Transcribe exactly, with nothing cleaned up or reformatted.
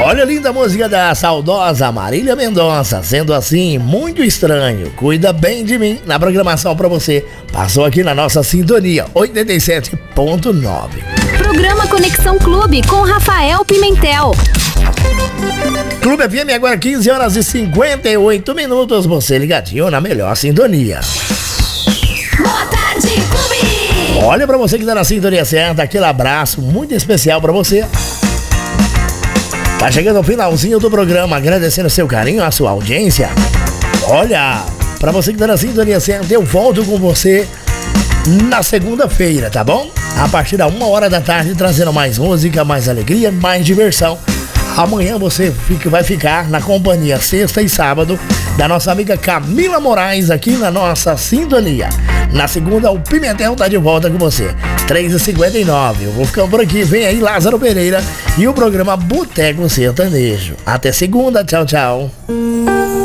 Olha a linda música da saudosa Marília Mendonça, Sendo Assim, Muito Estranho, Cuida Bem de Mim, na programação pra você. Passou aqui na nossa sintonia, oitenta e sete ponto nove. Programa Conexão Clube com Rafael Pimentel. Clube F M agora quinze horas e cinquenta e oito minutos, você ligadinho na melhor sintonia. Boa tarde, Clube! Olha pra você que tá na sintonia certa, aquele abraço muito especial pra você. Tá chegando o finalzinho do programa, agradecendo o seu carinho, a sua audiência. Olha, pra você que tá na sintonia certa, eu volto com você na segunda-feira, tá bom? A partir da uma hora da tarde, trazendo mais música, mais alegria, mais diversão. Amanhã você fica, vai ficar na companhia sexta e sábado da nossa amiga Camila Moraes aqui na nossa sintonia. Na segunda, o Pimentel tá de volta com você, três e cinquenta e nove. Eu vou ficando por aqui, vem aí Lázaro Pereira e o programa Boteco Sertanejo. Até segunda, tchau, tchau.